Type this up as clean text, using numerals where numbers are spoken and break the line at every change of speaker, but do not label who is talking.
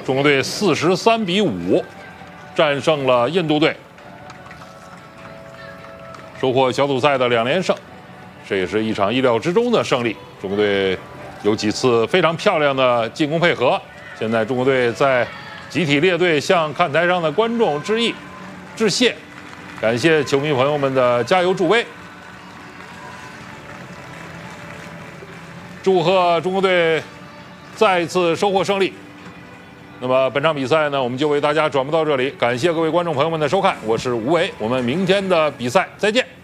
中国队43-5战胜了印度队，收获小组赛的2连胜，这也是一场意料之中的胜利。中国队有几次非常漂亮的进攻配合，现在中国队在集体列队向看台上的观众致意、致谢，感谢球迷朋友们的加油助威。祝贺中国队再一次收获胜利。那么本场比赛呢，我们就为大家转播到这里，感谢各位观众朋友们的收看，我是吴伟，我们明天的比赛再见。